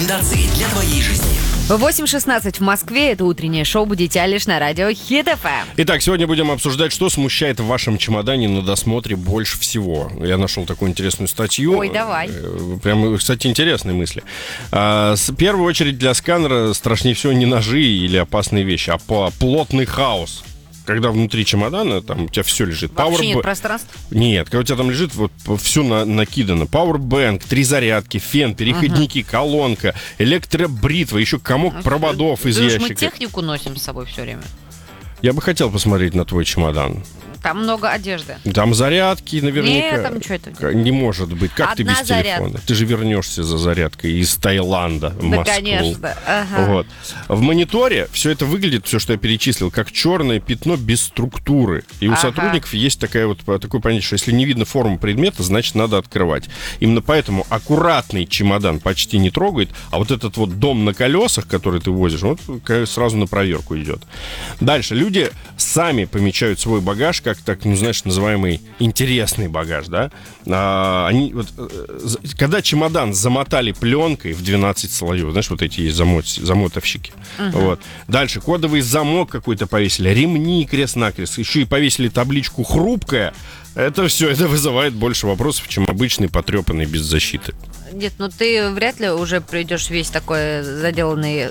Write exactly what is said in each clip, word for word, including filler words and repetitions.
Рекомендации для твоей жизни. восемь шестнадцать в Москве. Это утреннее шоу «Будете лишь» на радио Хит эф эм. Итак, сегодня будем обсуждать, что смущает в вашем чемодане на досмотре больше всего. Я нашел такую интересную статью. Ой, давай. Прям, кстати, интересные мысли. А, в первую очередь для сканера страшнее всего не ножи или опасные вещи, а плотный хаос. Когда внутри чемодана, там у тебя все лежит. Вообще Power... нет пространства? Нет, когда у тебя там лежит, вот все на, накидано. Powerbank, три зарядки, фен, переходники, uh-huh. колонка, электробритва, еще комок а проводов из ящика. Мы технику носим с собой все время. Я бы хотел посмотреть на твой чемодан. Там много одежды. Там зарядки наверняка. Нет, там что это? Не может быть. Как Одна ты без зарядка. телефона? Ты же вернешься за зарядкой из Таиланда в Москву. Да, конечно. Ага. Вот. В мониторе все это выглядит, все, что я перечислил, как черное пятно без структуры. И у ага. сотрудников есть такая вот, такое понятие, что если не видно форму предмета, значит, надо открывать. Именно поэтому аккуратный чемодан почти не трогает, а вот этот вот дом на колесах, который ты возишь, вот сразу на проверку идет. Дальше. Люди сами помечают свой багаж как так, ну, знаешь, называемый интересный багаж, да? А, они, вот, когда чемодан замотали пленкой в двенадцать слоев, знаешь, вот эти есть замот, замотовщики. Uh-huh. Вот. Дальше кодовый замок какой-то повесили, ремни крест-накрест, еще и повесили табличку «хрупкая». Это все, это вызывает больше вопросов, чем обычный потрепанный без защиты. Нет, ну ты вряд ли уже придешь весь такой заделанный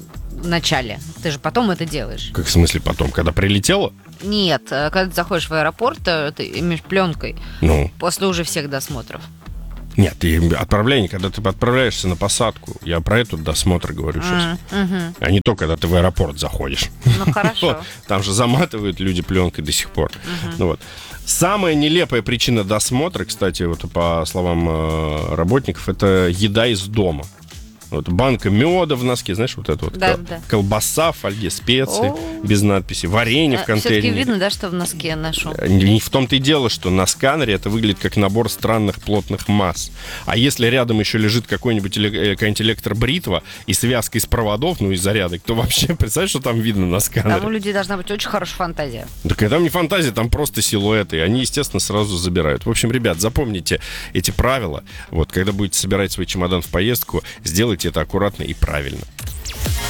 в начале. Ты же потом это делаешь. Как в смысле потом? Когда прилетело? Нет, когда ты заходишь в аэропорт, ты имеешь пленкой. Ну. После уже всех досмотров. Нет, ты отправление, когда ты отправляешься на посадку. Я про этот досмотр говорю сейчас. Mm-hmm. А не то, когда ты в аэропорт заходишь. Ну, хорошо. Там же заматывают люди пленкой до сих пор. Mm-hmm. Ну, вот. Самая нелепая причина досмотра, кстати, вот по словам э, работников, это еда из дома. Вот банка меда в носке, знаешь, вот это вот. Да, кол- да. Колбаса в фольге, специи, О. без надписи, варенье в А, контейнере. все-таки видно, да, что в носке я ношу? Не в том-то и дело, что на сканере это выглядит как набор странных плотных масс. А если рядом еще лежит какой-нибудь, какая-нибудь электробритва и связка из проводов, ну, из зарядок, то вообще, представляешь, что там видно на сканере? Там у людей должна быть очень хорошая фантазия. Так там не фантазия, там просто силуэты. И они, естественно, сразу забирают. В общем, ребят, запомните эти правила. Вот, когда будете собирать свой чемодан в поездку, сделайте это аккуратно и правильно.